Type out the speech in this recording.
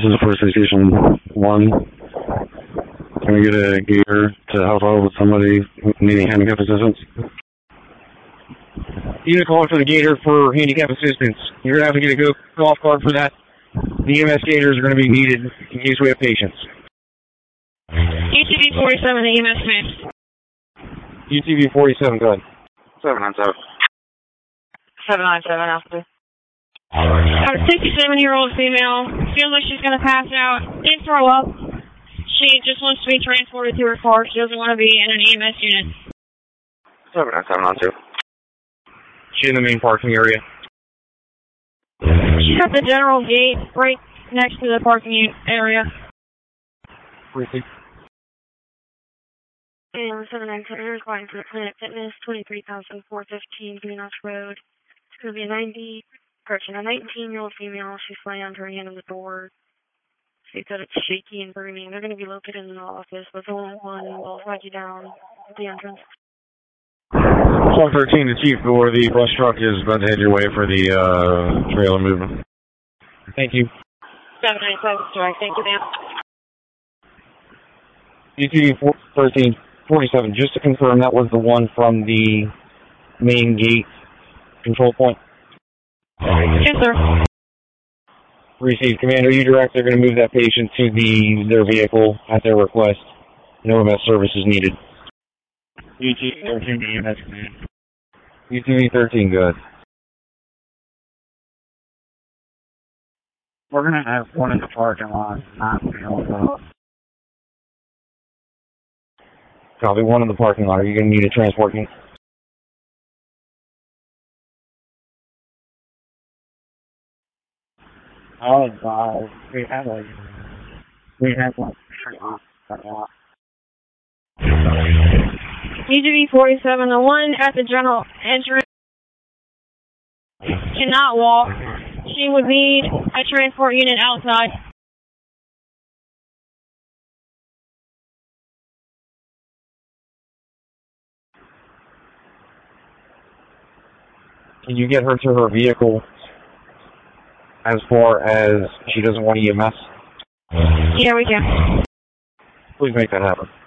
This is First Aid Station 1. Can we get a gator to help out with somebody needing handicap assistance? Unit calling for the gator for handicap assistance. You're going to have to get a golf cart for that. The EMS gators are going to be needed in case we have patients. UTV 47, EMS command. UTV 47, go ahead. 797. 797, Alpha. A 67-year-old female feels like she's going to pass out, didn't throw up. She just wants to be transported to her car. She doesn't want to be in an EMS unit. 797. She's in the main parking area. She's at the general gate right next to the parking area. Briefly. And 797 is going for Planet Fitness, 23,415 Greenhouse Road. It's going to be a 19-year-old female. She's laying on her hand on the door. She said it's shaky and burning. They're going to be located in the office, but the only one will ride you down at the entrance. 113 to Chief, where the bus truck is about to head your way for the trailer movement. Thank you. 797, sorry. Thank you, ma'am. UTV 1347, just to confirm, that was the one from the main gate control point? Yes, sir. Received. Commander, you direct they're going to move that patient to their vehicle at their request. No EMS service is needed. UTV 13 EMS command. UTV 13, good. We're going to have one in the parking lot, not available. Copy, one in the parking lot. Are you going to need a transport unit? Oh, God. We have one. UTV 47, the one at the general entrance cannot walk. She would need a transport unit outside. Can you get her to her vehicle as far as she doesn't want EMS? Yeah, we can. Please make that happen.